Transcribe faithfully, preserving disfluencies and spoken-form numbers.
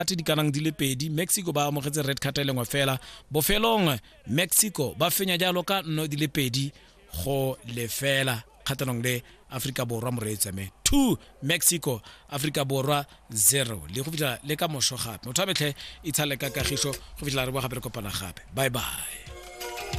ate di kanang di le pedi. Mexico ba amogetse red card e lengwe fela. Bofelong Mexico ba fenya jalo ka nno di le pedi go lefela kgatlhanong le Afrika Borwa moreetsame two Mexico Afrika Borwa zero le go fitlha le ka moso gape motho a betlhe e tshale ka kagiso go fitlha re ba gape re kopana gape bye bye.